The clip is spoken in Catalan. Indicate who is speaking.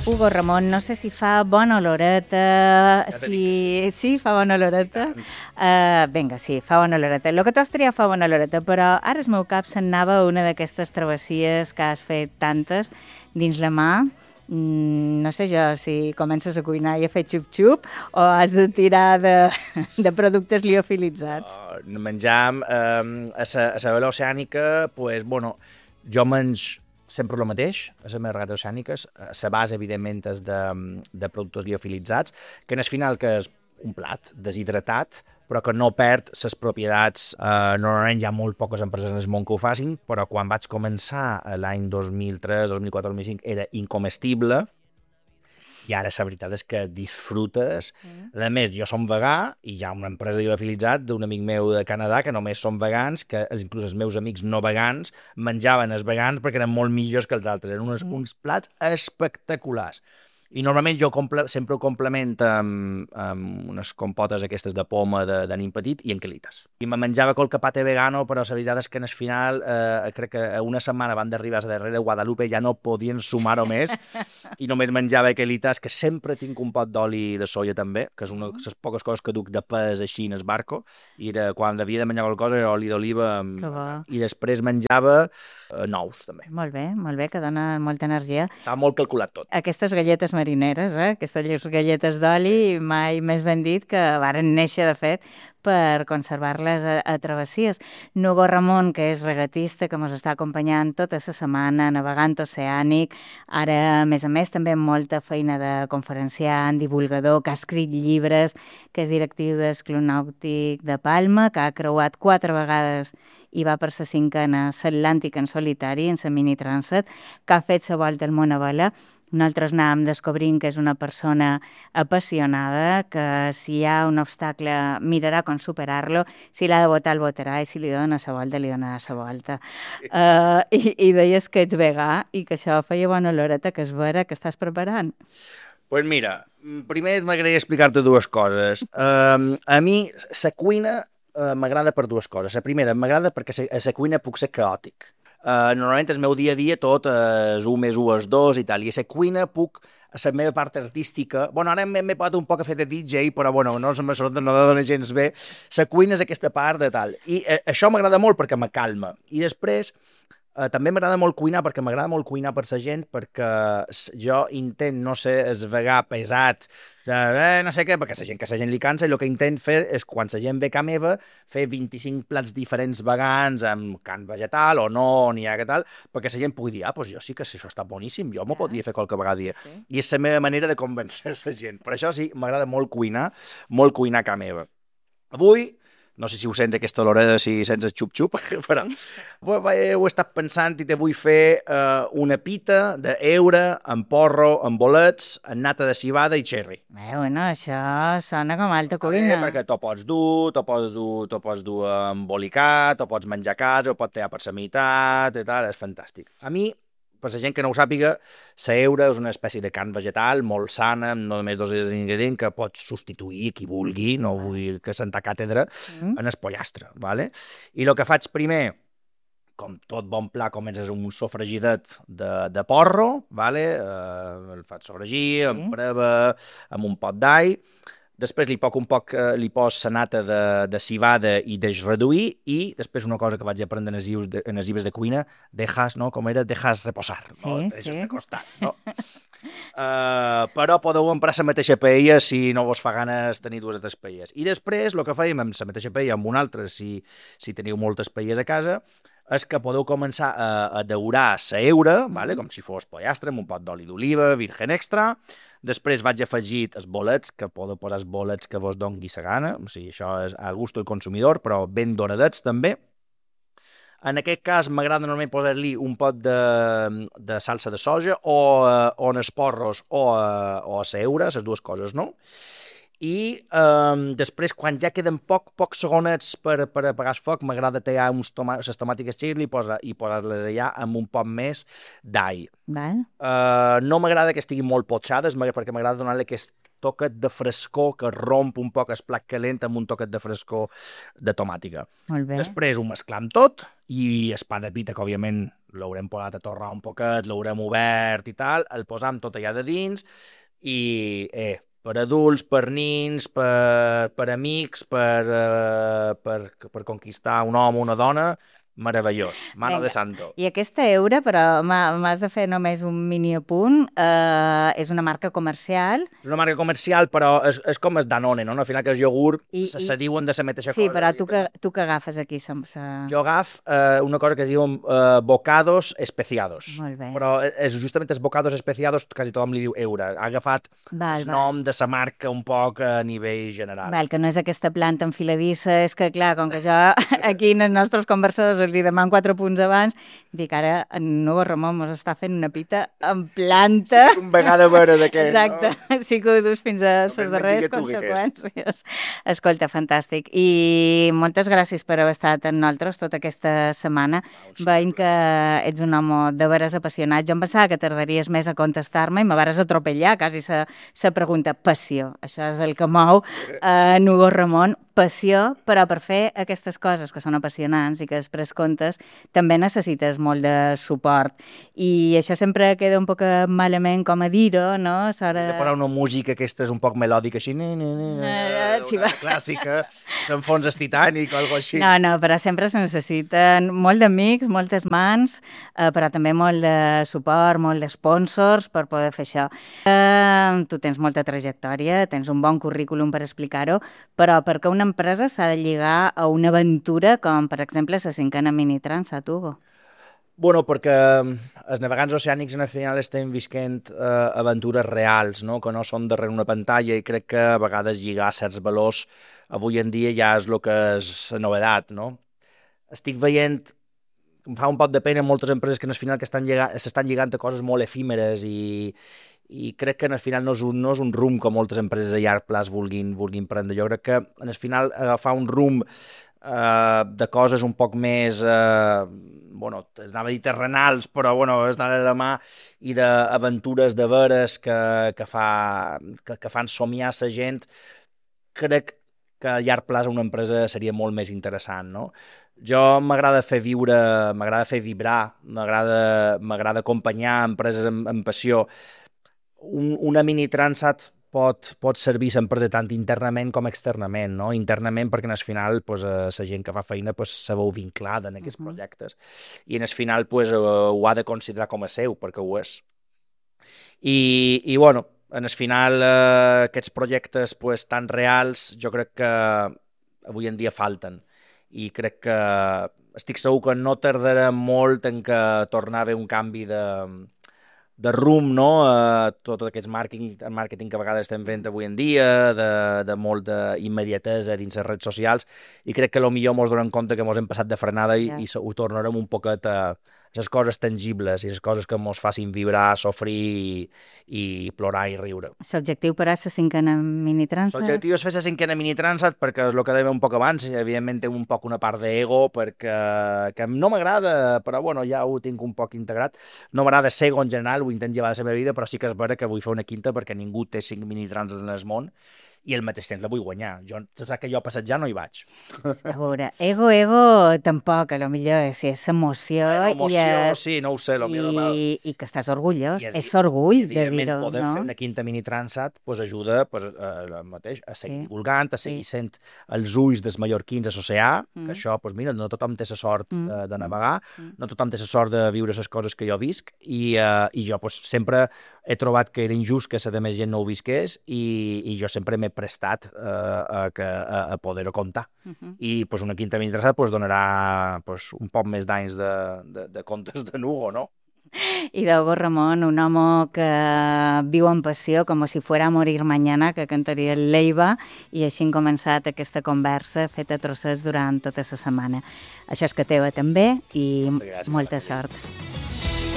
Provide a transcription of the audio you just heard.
Speaker 1: Hugo Ramon, no sé si fa bona oloreta, sí, fa bona oloreta. Vinga, sí, fa bona oloreta. El que t'has triat fa bona oloreta, però ara el meu cap se'n anava una d'aquestes travessies que has fet tantes dins la mà. No sé jo si comences a cuinar i a fer xup-xup o has de tirar de productes liofilitzats.
Speaker 2: Menjam a la vela oceànica, pues, bueno, jo menys sempre el mateix, a les meves regates oceàniques. La base, evidentment, és de productes liofilitzats, que en el final que és un plat deshidratat, però que no perd les propietats. Normalment hi ha molt poques empreses en el món que ho facin, però quan vaig començar l'any 2003, 2004, 2005 era incomestible, i ara la veritat és que disfrutes. A més, jo som vegà i hi ha una empresa liofilitzat d'un amic meu de Canadà que només són vegans, que inclús els meus amics no vegans menjaven els vegans perquè eren molt millors que els altres. Eren uns plats espectaculars. I normalment jo sempre ho complemento amb unes compotes aquestes de poma de nin petit i en quelites. I me menjava qualque pate vegano, però la veritat és que en el final, crec que una setmana van d'arribar a darrere de Guadalupe, ja no podien sumar-ho més, i només menjava quelites, que sempre tinc un pot d'oli de soia també, que és una de les poques coses que duc de pes així en el barco, i quan havia de menjar qualque cosa era oli d'oliva, i després menjava nous també.
Speaker 1: Molt bé, que dona molta energia.
Speaker 2: Estava molt calculat tot.
Speaker 1: Aquestes galletes marineres, aquestes galletes d'oli, mai més ben dit, que varen néixer, de fet, per conservar-les a travessies. Hugo Ramon, que és regatista, que ens està acompanyant tota la setmana, navegant oceànic, ara, a més, també amb molta feina de conferenciant, divulgador, que ha escrit llibres, que és directiu del Club Nàutic de Palma, que ha creuat 4 vegades i va per la 5a l'Atlàntic en solitari, en la Mini Transit, que ha fet la volta al món a vela. Nosaltres anàvem descobrint que és una persona apassionada, que si hi ha un obstacle mirarà com superar-lo, si l'ha de votar, el votarà, i si li dona la volta, li donarà la volta. I deies que ets vegà i que això feia bona oloreta, que és vera que estàs preparant.
Speaker 2: Pues mira, primer m'agradaria explicar-te dues coses. A mi, la cuina m'agrada per dues coses. La primera, m'agrada perquè a la cuina puc ser caòtic. Normalment el meu dia a dia tot és 1 més 1 és 2 i tal, i a la cuina puc, a la meva part artística, bueno, ara m'he posat un poc a fer de DJ, però bueno, no dona gens bé, la cuina és aquesta part de tal, i això m'agrada molt perquè me calma, i després també m'agrada molt cuinar perquè m'agrada molt cuinar per la gent, perquè jo intent no ser el vegà pesat de no sé què, perquè que la gent li cansa, i el que intent fer és, quan la gent ve a casa meva, fer 25 plats diferents vegans amb carn vegetal o no, n'hi ha que tal, perquè la gent pugui dir, doncs jo sí que això està boníssim, jo m'ho podria fer qualque vegada dia. Sí. I és la meva manera de convencer la gent. Per això sí, m'agrada molt cuinar a casa meva. Avui, no sé si ho sents, aquesta olorada, si sents el xup-xup, però ho he estat pensant i te vull fer una pita d'eure amb porro, amb bolets, amb nata de civada i cherry.
Speaker 1: Bueno, això sona com alta cuina.
Speaker 2: Perquè t'ho pots dur embolicat, t'ho pots menjar a casa, ho pots tallar per la meitat i tal, és fantàstic. A mi, per la gent que no ho sàpiga, l'eure és una espècie de carn vegetal molt sana, amb només 2 ingredients que pots substituir qui vulgui, no vull que senta càtedra, en el pollastre, ¿vale? I el que faig primer, com tot bon pla, comences un sofregidet de porro, ¿vale? El faig sofregir, amb breva, amb un pot d'all. Després li pos la nata de civada i deix reduir, i després una cosa que vaig aprendre en els llibres de cuina, dejas reposar, no? Deixes de costat, no? Però podeu emprar la mateixa paella si no vos fa ganes tenir 2 altres paelles. I després, el que fèiem amb la mateixa paella, amb una altra, si teniu moltes paelles a casa, és que podeu començar a daurar l'eure, ¿vale? Com si fos pollastre, amb un pot d'oli d'oliva, virgen extra. Després vaig afegir els bolets, que podeu posar els bolets que vos dongui la gana, o sigui, això és al gust del consumidor, però ben doradets també. En aquest cas m'agrada normalment posar-li un pot de salsa de soja o en els porros o a l'eure, les dues coses, no? I després, quan ja queden pocs segonets per apagar el foc, m'agrada tallar les tomàtiques cherry i posar-les allà amb un poc més d'all. No m'agrada que estiguin molt potxades, perquè m'agrada donar-li aquest toquet de frescor que romp un poc el plat calent amb un toquet de frescor de tomàtica.
Speaker 1: Molt bé.
Speaker 2: Després ho mesclam tot i el pa de pita, que òbviament l'haurem posat a torrar un poquet, l'haurem obert i tal, el posam tot allà de dins i per adults, per nins, per amics, per conquistar un home o una dona, meravellós, mano de santo.
Speaker 1: I aquesta Eura, però m'has de fer només un mini apunt, és una marca comercial.
Speaker 2: És una marca comercial, però és com el Danone, no? Al final que el iogurt se diuen de la mateixa cosa.
Speaker 1: Sí, però tu que agafes aquí?
Speaker 2: Jo agaf una cosa que diuen bocados especiados.
Speaker 1: Molt bé.
Speaker 2: Però justament els bocados especiados quasi tothom li diu Eura. Ha agafat el nom de la marca un poc a nivell general.
Speaker 1: Val, que no és aquesta planta enfiladissa, és que clar, com que jo aquí en els nostres conversadors els hi demano 4 punts abans, dic ara en Hugo Ramon mos està fent una pita en planta.
Speaker 2: Sí, un vegada veure d'aquest,
Speaker 1: exacte,
Speaker 2: no?
Speaker 1: sí que ho dus fins a les darreres conseqüències. Escolta, fantàstic. I moltes gràcies per haver estat amb nosaltres tota aquesta setmana. Veiem que ets un home de veres apassionat. Jo em pensava que tardaries més a contestar-me i me vares atropellar quasi la pregunta. Passió, això és el que mou en Hugo Ramon. Passió, però per fer aquestes coses que són apassionants i que després comptes, també necessites molt de suport. I això sempre queda un poc malament com a dir-ho, no?
Speaker 2: Has de posar una música aquesta és un poc melòdica, així, una clàssica, s'enfons el Titanic o alguna cosa així.
Speaker 1: No, però sempre se necessiten molt d'amics, moltes mans, però també molt de suport, molt de sponsors per poder fer això. Tu tens molta trajectòria, tens un bon currículum per explicar-ho, però perquè una empresa s'ha de lligar a una aventura com, per exemple, la 5a Minitransat, Hugo?
Speaker 2: Bueno, perquè els navegants oceànics al final estem visquent aventures reals, no? Que no són darrere una pantalla, i crec que a vegades lligar certs valors avui en dia ja és el que és la novedat, no? Estic veient, em fa un poc de pena moltes empreses que al final que s'estan lligant a coses molt efímeres i crec que al final no és un rumb que moltes empreses a llarg plaç vulguin prendre. Jo crec que al final agafar un rumb de coses un poc més, anava a dir terrenals, però és d'anar a la mà, i d'aventures de veres que fan somiar la gent, crec que a llarg plaç una empresa seria molt més interessant, no? Jo m'agrada fer viure, m'agrada fer vibrar, m'agrada acompanyar empreses amb passió. Una Minitransat pot servir l'empresa tant internament com externament, no? Internament perquè al final la gent que fa feina se veu vinculada en aquests projectes i al final ho ha de considerar com a seu, perquè ho és. I al final aquests projectes tan reals jo crec que avui en dia falten, i crec que estic segur que no tardarà molt en que tornar a haver un canvi de rumb, no? Tot aquest màrqueting que a vegades estem fent avui en dia, de molt d'immediatesa dins les redes socials, i crec que potser ens donem compte que ens hem passat de frenada i ho tornarem un poquet a les coses tangibles i les coses que ens facin vibrar, sofrir i plorar i riure.
Speaker 1: L'objectiu per a la 5a Minitransat?
Speaker 2: L'objectiu és fer la 5a Minitransat perquè és el que dèiem un poc abans, evidentment té un poc una part d'ego perquè que no m'agrada, però ja ho tinc un poc integrat. No m'agrada ser en general, ho intent llevar de la meva vida, però sí que és vera que vull fer una quinta perquè ningú té 5 Minitransats en el món, i al mateix temps la vull guanyar. Saps que jo a passejar no hi vaig.
Speaker 1: A veure, ego tampoc, a lo millor si és emoció.
Speaker 2: Emoció, sí, no ho sé.
Speaker 1: I que estàs orgullós. És orgull de dir-ho, no?
Speaker 2: Poder fer una 5a Minitransat ajuda a seguir divulgant, a seguir sent els ulls dels mallorquins a l'oceà, que això, no tothom té la sort de navegar, no tothom té la sort de viure les coses que jo visc, i jo sempre he trobat que era injust que la més gent no ho visqués, i jo sempre m'he prestat a poder-ho contar. I una 5a Minitransat donarà un poc més d'anys de contes de Hugo, no?
Speaker 1: I d'Hugo Ramon, un home que viu amb passió, com si fuera a morir mañana, que cantaria el Leiva, i així hem començat aquesta conversa feta a trossets durant tota la setmana. Això és que teva també, i molta sort.